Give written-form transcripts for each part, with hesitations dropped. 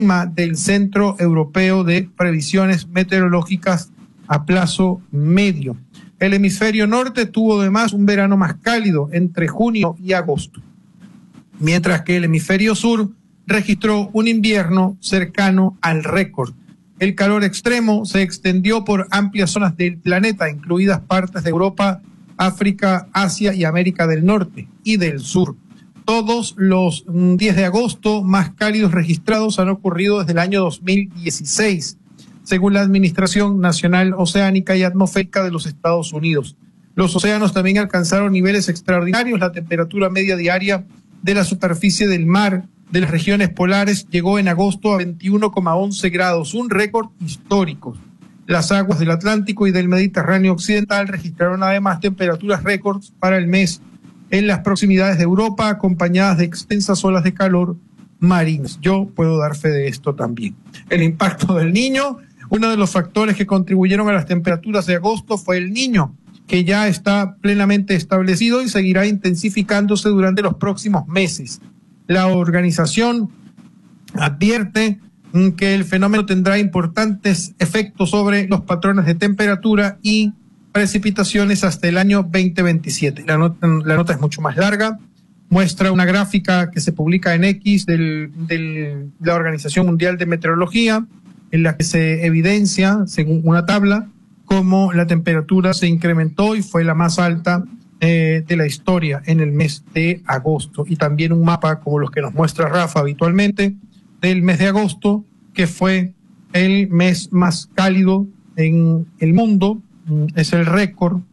del Centro Europeo de Previsiones Meteorológicas a plazo medio. El hemisferio norte tuvo además un verano más cálido entre junio y agosto, mientras que el hemisferio sur registró un invierno cercano al récord. El calor extremo se extendió por amplias zonas del planeta, incluidas partes de Europa, África, Asia y América del Norte y del Sur. Todos los 10 de agosto más cálidos registrados han ocurrido desde el año 2016, según la Administración Nacional Oceánica y Atmosférica de los Estados Unidos. Los océanos también alcanzaron niveles extraordinarios. La temperatura media diaria de la superficie del mar de las regiones polares llegó en agosto a 21,11 grados, un récord histórico. Las aguas del Atlántico y del Mediterráneo occidental registraron además temperaturas récords para el mes en las proximidades de Europa, acompañadas de extensas olas de calor marinas. Yo puedo dar fe de esto también. El impacto del Niño, uno de los factores que contribuyeron a las temperaturas de agosto fue el Niño, que ya está plenamente establecido y seguirá intensificándose durante los próximos meses. La organización advierte que el fenómeno tendrá importantes efectos sobre los patrones de temperatura y precipitaciones hasta el año 2027. La nota es mucho más larga, muestra una gráfica que se publica en X de la Organización Mundial de Meteorología, en la que se evidencia, según una tabla, cómo la temperatura se incrementó y fue la más alta de la historia en el mes de agosto. Y también un mapa, como los que nos muestra Rafa habitualmente, del mes de agosto, que fue el mes más cálido en el mundo. Es el récord,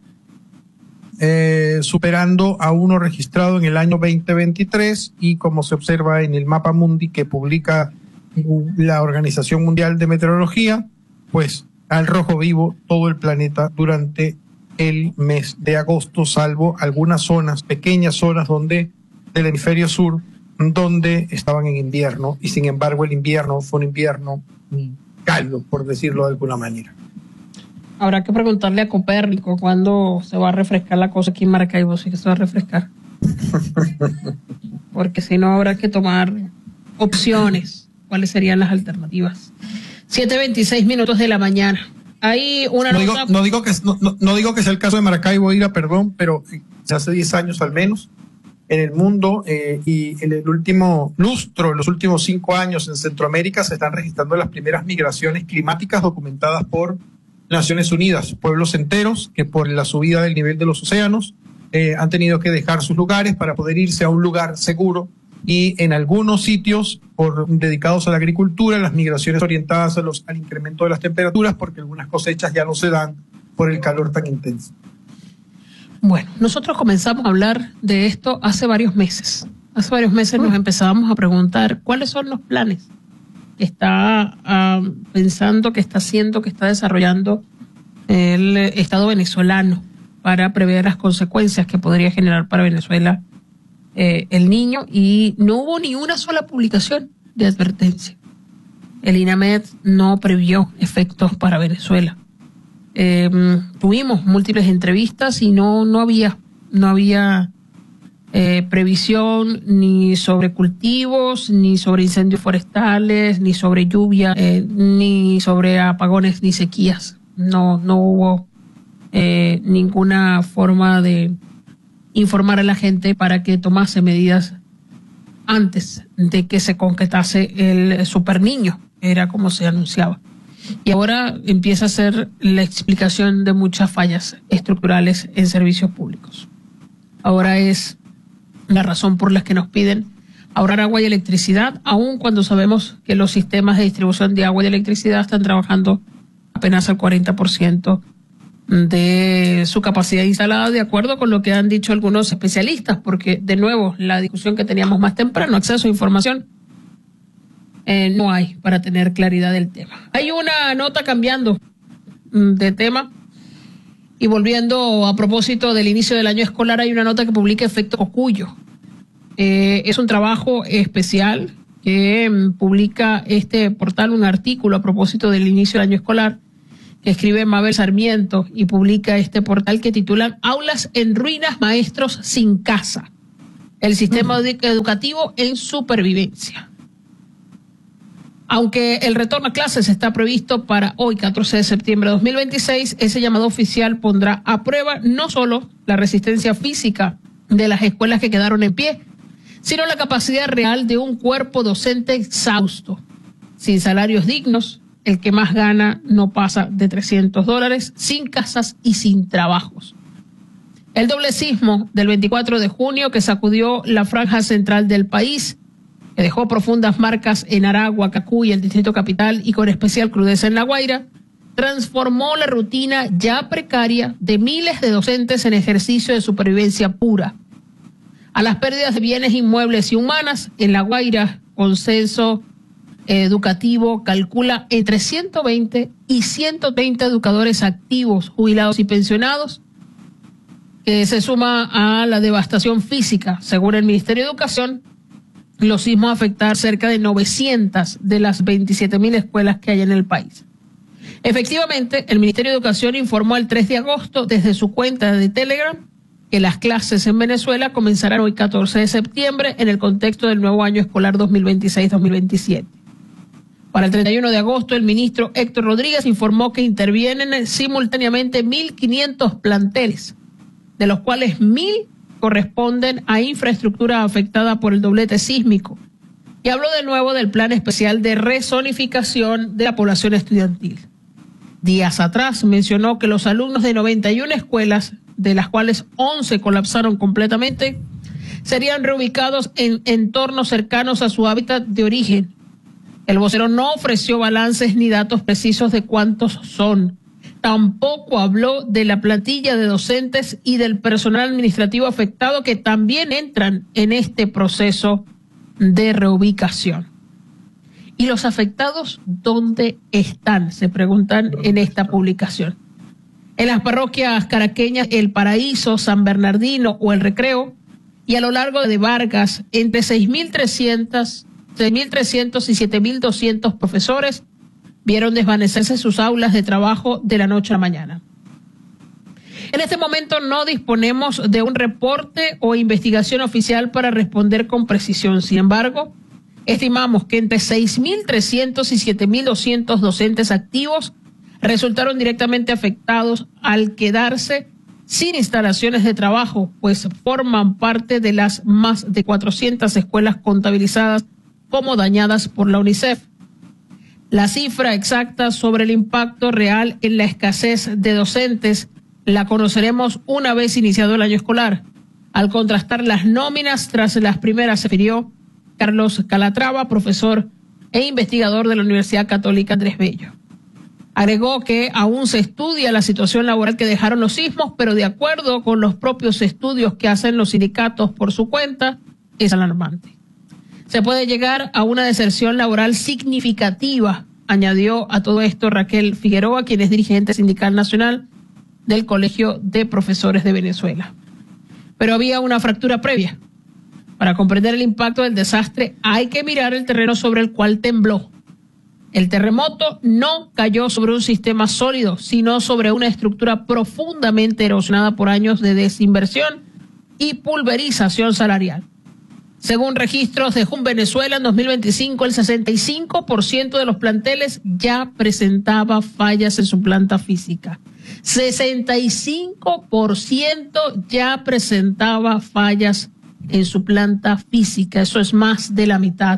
superando a uno registrado en el año 2023, y como se observa en el mapa mundi que publica la Organización Mundial de Meteorología, pues al rojo vivo todo el planeta durante el mes de agosto, salvo algunas zonas, pequeñas zonas del hemisferio sur, donde estaban en invierno, y sin embargo el invierno fue un invierno cálido, por decirlo de alguna manera. Habrá que preguntarle a Copérnico cuándo se va a refrescar la cosa aquí en Maracaibo, sí que se va a refrescar. Porque si no habrá que tomar opciones. ¿Cuáles serían las alternativas? 7:26 de la mañana. Hay una nota... No digo que sea el caso de Maracaibo, Ira, perdón, pero hace 10 años al menos en el mundo y en el último lustro, en los últimos 5 años en Centroamérica se están registrando las primeras migraciones climáticas documentadas por Naciones Unidas. Pueblos enteros que por la subida del nivel de los océanos han tenido que dejar sus lugares para poder irse a un lugar seguro, y en algunos sitios dedicados a la agricultura, las migraciones orientadas al incremento de las temperaturas, porque algunas cosechas ya no se dan por el calor tan intenso. Bueno, nosotros comenzamos a hablar de esto hace varios meses. Hace varios meses nos empezábamos a preguntar cuáles son los planes que está pensando, que está haciendo, que está desarrollando el Estado venezolano para prever las consecuencias que podría generar para Venezuela el Niño, y no hubo ni una sola publicación de advertencia. El INAMED no previó efectos para Venezuela. Tuvimos múltiples entrevistas y no había previsión ni sobre cultivos, ni sobre incendios forestales, ni sobre lluvia, ni sobre apagones ni sequías. No hubo ninguna forma de informar a la gente para que tomase medidas antes de que se concretase el Super Niño, era como se anunciaba. Y ahora empieza a ser la explicación de muchas fallas estructurales en servicios públicos. Ahora es la razón por la que nos piden ahorrar agua y electricidad, aun cuando sabemos que los sistemas de distribución de agua y electricidad están trabajando apenas al 40% de su capacidad instalada, de acuerdo con lo que han dicho algunos especialistas, porque de nuevo la discusión que teníamos más temprano, acceso a información, no hay para tener claridad del tema. Hay una nota cambiando de tema y volviendo a propósito del inicio del año escolar, hay una nota que publica Efecto Cocuyo. Es un trabajo especial que publica este portal, un artículo a propósito del inicio del año escolar, que escribe Mabel Sarmiento, y publica este portal que titulan Aulas en ruinas, maestros sin casa. El sistema educativo en supervivencia. Aunque el retorno a clases está previsto para hoy, 14 de septiembre de 2026, ese llamado oficial pondrá a prueba no solo la resistencia física de las escuelas que quedaron en pie, sino la capacidad real de un cuerpo docente exhausto, sin salarios dignos, el que más gana no pasa de $300, sin casas y sin trabajos. El doble sismo del 24 de junio que sacudió la franja central del país, que dejó profundas marcas en Aragua, Cacuy, el Distrito Capital y con especial crudeza en La Guaira, transformó la rutina ya precaria de miles de docentes en ejercicio de supervivencia pura. A las pérdidas de bienes inmuebles y humanas, en La Guaira, Consenso Educativo calcula entre 120 y 130 educadores activos, jubilados y pensionados, que se suma a la devastación física. Según el Ministerio de Educación, los sismos afectaron cerca de 900 de las 27.000 escuelas que hay en el país. Efectivamente, el Ministerio de Educación informó el 3 de agosto desde su cuenta de Telegram que las clases en Venezuela comenzarán hoy 14 de septiembre en el contexto del nuevo año escolar 2026-2027. Para el 31 de agosto, el ministro Héctor Rodríguez informó que intervienen simultáneamente 1.500 planteles, de los cuales 1.000 corresponden a infraestructura afectada por el doblete sísmico, y habló de nuevo del plan especial de rezonificación de la población estudiantil. Días atrás mencionó que los alumnos de 91 escuelas, de las cuales 11 colapsaron completamente, serían reubicados en entornos cercanos a su hábitat de origen. El vocero no ofreció balances ni datos precisos de cuántos son. Tampoco habló de la plantilla de docentes y del personal administrativo afectado que también entran en este proceso de reubicación. ¿Y los afectados dónde están?, se preguntan en esta publicación. En las parroquias caraqueñas El Paraíso, San Bernardino o El Recreo, y a lo largo de Vargas, entre 6.300 y 7.200 profesores vieron desvanecerse sus aulas de trabajo de la noche a la mañana. En este momento no disponemos de un reporte o investigación oficial para responder con precisión. Sin embargo, estimamos que entre 6.300 y 7.200 docentes activos resultaron directamente afectados al quedarse sin instalaciones de trabajo, pues forman parte de las más de 400 escuelas contabilizadas como dañadas por la UNICEF. La cifra exacta sobre el impacto real en la escasez de docentes la conoceremos una vez iniciado el año escolar. Al contrastar las nóminas tras las primeras, se refirió Carlos Calatrava, profesor e investigador de la Universidad Católica Andrés Bello. Agregó que aún se estudia la situación laboral que dejaron los sismos, pero de acuerdo con los propios estudios que hacen los sindicatos por su cuenta, es alarmante. Se puede llegar a una deserción laboral significativa, añadió a todo esto Raquel Figueroa, quien es dirigente sindical nacional del Colegio de Profesores de Venezuela. Pero había una fractura previa. Para comprender el impacto del desastre hay que mirar el terreno sobre el cual tembló. El terremoto no cayó sobre un sistema sólido, sino sobre una estructura profundamente erosionada por años de desinversión y pulverización salarial. Según registros de JUN Venezuela, en 2025 el 65% de los planteles ya presentaba fallas en su planta física. 65% ya presentaba fallas en su planta física. Eso es más de la mitad